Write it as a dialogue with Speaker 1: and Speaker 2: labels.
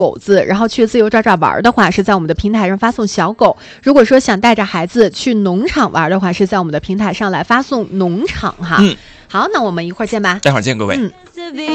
Speaker 1: 狗字，然后去自由抓抓玩的话，是在我们的平台上发送小狗。如果说想带着孩子去农场玩的话，是在我们的平台上来发送农场哈。好，那我们一会儿见吧。
Speaker 2: 待会儿见各位。